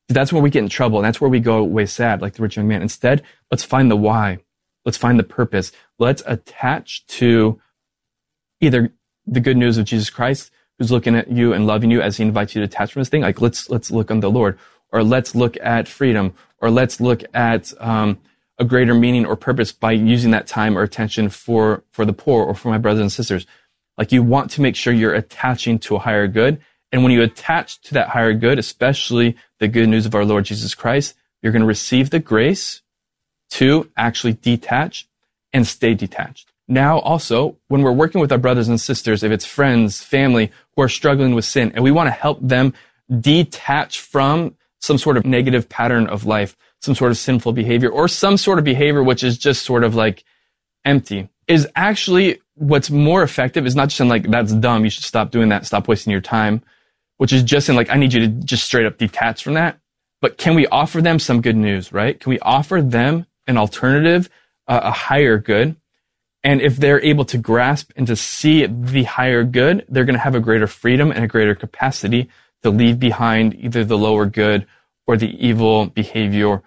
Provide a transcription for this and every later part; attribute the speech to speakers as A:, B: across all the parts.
A: That's where we get in trouble, and that's where we go away sad, like the rich young man. Instead, let's find the why. Let's find the purpose. Let's attach to either the good news of Jesus Christ, who's looking at you and loving you as he invites you to detach from this thing. Like, let's look on the Lord, or let's look at freedom, or let's look at a greater meaning or purpose by using that time or attention for the poor or for my brothers and sisters. Like, you want to make sure you're attaching to a higher good. And when you attach to that higher good, especially the good news of our Lord Jesus Christ, you're going to receive the grace to actually detach and stay detached. Now, also, when we're working with our brothers and sisters, if it's friends, family who are struggling with sin, and we want to help them detach from some sort of negative pattern of life, some sort of sinful behavior, or some sort of behavior which is just sort of like empty, is actually what's more effective is not just in like, that's dumb, you should stop doing that, stop wasting your time, which is just in like, I need you to just straight up detach from that. But can we offer them some good news, right? Can we offer them an alternative, a higher good? And if they're able to grasp and to see the higher good, they're going to have a greater freedom and a greater capacity to leave behind either the lower good or the evil behavior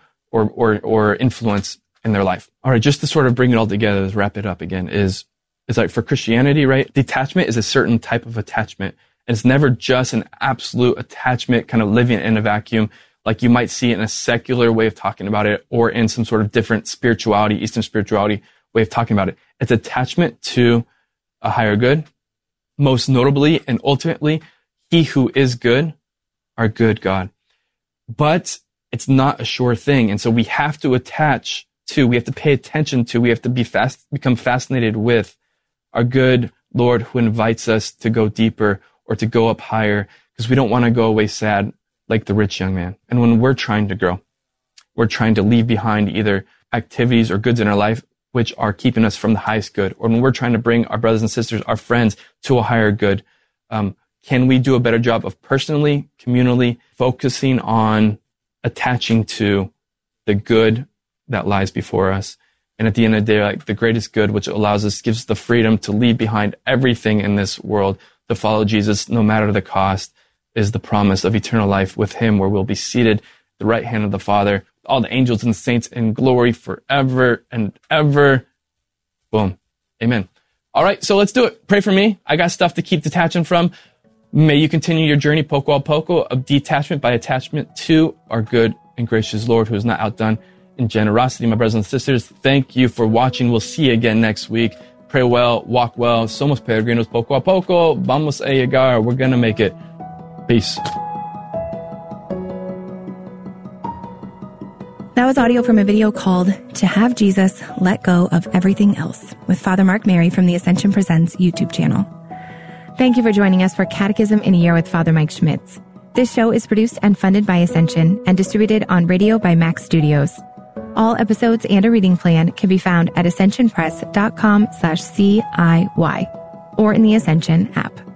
A: or influence in their life. All right, just to sort of bring it all together, to wrap it up again, is like for Christianity, right? Detachment is a certain type of attachment. And it's never just an absolute attachment, kind of living in a vacuum, like you might see in a secular way of talking about it, or in some sort of different spirituality, Eastern spirituality way of talking about it. It's attachment to a higher good, most notably and ultimately, he who is good, our good God. But it's not a sure thing. And so we have to attach to, we have to pay attention to, we have to become fascinated with our good Lord who invites us to go deeper or to go up higher, because we don't want to go away sad like the rich young man. And when we're trying to grow, we're trying to leave behind either activities or goods in our life which are keeping us from the highest good, or when we're trying to bring our brothers and sisters, our friends, to a higher good, can we do a better job of personally, communally focusing on attaching to the good that lies before us? And at the end of the day, like the greatest good, which allows us, gives us the freedom to leave behind everything in this world, to follow Jesus no matter the cost, is the promise of eternal life with him, where we'll be seated at the right hand of the Father, all the angels and saints in glory forever and ever. Boom. Amen. All right, so let's do it. Pray for me. I got stuff to keep detaching from. May you continue your journey, poco a poco, of detachment by attachment to our good and gracious Lord, who is not outdone in generosity. My brothers and sisters, thank you for watching. We'll see you again next week. Pray well, walk well. Somos peregrinos poco a poco. Vamos a llegar. We're going to make it. Peace.
B: That was audio from a video called To Have Jesus, Let Go of Everything Else, with Father Mark Mary from the Ascension Presents YouTube channel. Thank you for joining us for Catechism in a Year with Father Mike Schmitz. This show is produced and funded by Ascension and distributed on radio by Max Studios. All episodes and a reading plan can be found at ascensionpress.com/CIY or in the Ascension app.